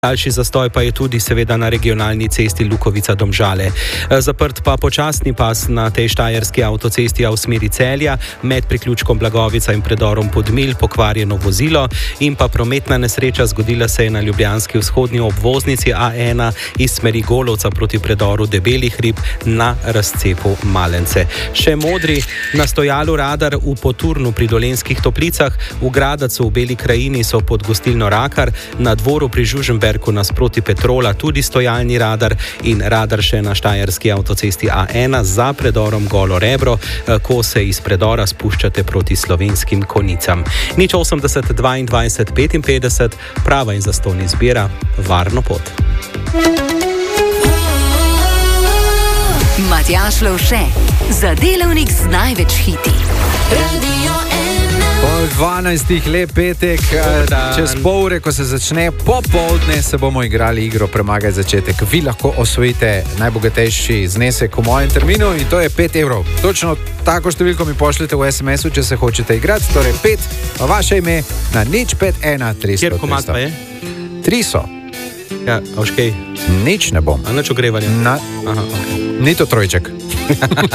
Daljši zastoj pa je tudi seveda na regionalni cesti Lukovica-Domžale. Zaprt pa počasni pas na tej štajerski avtocesti v smeri Celja med priključkom Blagovica in predorom Podmilj, pokvarjeno vozilo in pa prometna nesreča zgodila se je na ljubljanski vzhodni obvoznici A1 iz smeri Golovca proti predoru Debelih Rib na razcepu Malence. Še modri, na stojalu Radar v Poturnu pri Dolenjskih Toplicah, v Gradacu v Beli krajini so pod gostilno Rakar, na dvoru pri Žuženbergu nasproti Petrola tudi stojalni radar in radar še na štajerski avtocesti A1 za predorom Golo Rebro, ko se iz predora spuščate proti Slovenskim Konicam. 080 22 55, prava in zastonj izbira, varno pot. Matjaž Lovše, za delavnik z največ hiti. Po 12 lep petek, čez pol ure, ko se začne popoldne, se bomo igrali igro Premagaj začetek. Vi lahko osvojite najbogatejši znesek v mojem terminu in to je 5 evrov. Točno tako številko mi pošljete v SMS-u, če se hočete igrati, torej 5, pa vaše ime na 051 300. Kjer komad pa je? 3 so. Ja, a už kaj? Nič ne bom. A nič ogrevanja? Ni to trojček.